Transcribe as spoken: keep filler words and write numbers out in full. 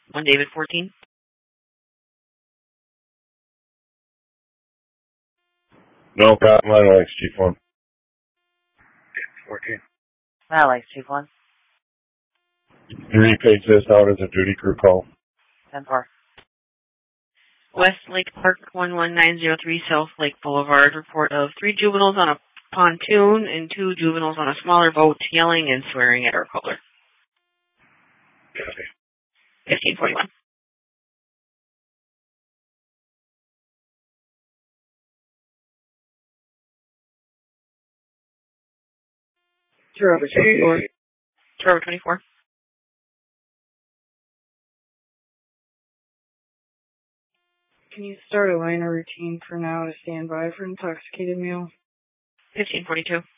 one David fourteen. No, got mine Alex, Chief one. fourteen. Alex, Chief one. Three page this out as a duty crew call. ten four. West Lake Park one one nine zero three South Lake Boulevard. Report of three juveniles on a pontoon and two juveniles on a smaller boat yelling and swearing at our caller. Copy. fifteen forty-one. Trevor twenty-four. Trevor twenty-four. Can you start a line of routine for now to stand by for intoxicated male? fifteen forty-two.